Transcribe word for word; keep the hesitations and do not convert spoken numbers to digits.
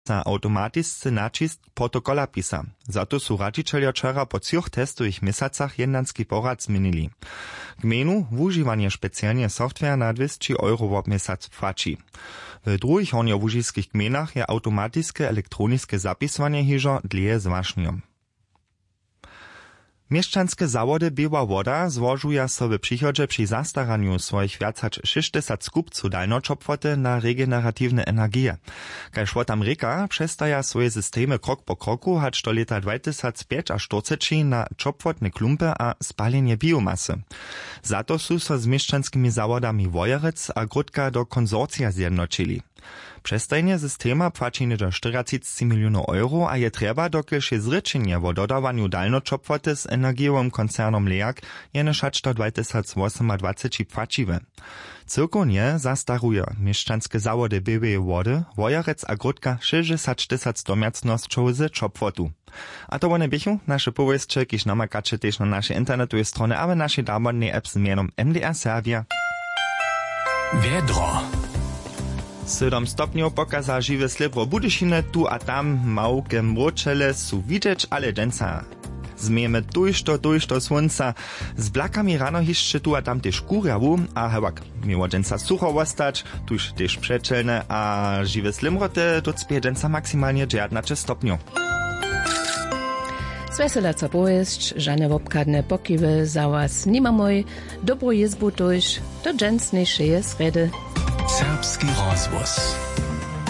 za automatiscy nacisk protokola pisa. Za to su radźicielja wczera po trzech testowych miesacach jednanski porad zmienili. Gmenu wužiwanie specjalnie software na dwieście euro w miesiąc płaci. W drugich horniołużyskich gmenach je automatyczne elektroniczne zapisowanie hižo dlje zwažnio. Mieszczanskie zawody Biała Woda złożuja so w przychodzie przy zastaraniu swoich wiacać sześćdziesiąt skupców dalnoczopwoty na regeneratywne energie. Kaj szwot Ameryka przestaja swoje systemy krok po kroku, hacz do lata dwa tysiące pięć a czterdzieści na czopwotne klumpy a spalenie biomasy. Za to su so z mieszczanskimi zawodami Wojerec a Grudka do konsorcja zjednoczyli. Przestajnie systema płaci do czterdzieści milionów euro, a je trzeba, dokiż je zryczenie o dodawaniu dalnoczopwoty z energiowym koncernom Leak jenoż aż do dwa tysiące dwadzieścia osiem płaciwe. Cyrkonie zastaruje mieszczanskie zawody Białej Wody, Wojerec a Grudka sześćdziesiąt tysięcy domiacnościów z czopwotu. A to one bychu nasze powieści, kiż namakacie też na naszej internetowej stronie, a w naszej darmodnej app z mianem M D R Serbia. Wiedro. Siedem stopniów pokaza żywe slibro Budyšine, tu a tam małke mroczele su widzieć, ale dżęca. Zmiemy dujšto, dujšto słońca, z blakami rano jeszcze tu a tam też kurjawu, a hewak, miło dżęca sucho ostać, tuż też przeczelne, a żywe slimroty, to cpie dżęca maksymalnie dziewiętnaście stopniów. Zweselaca powieść, żane wobkadne pokiwy za was nimamoj, dobro jezbu tuż, do dżęcniejszej sredy. Serbski rozwóz.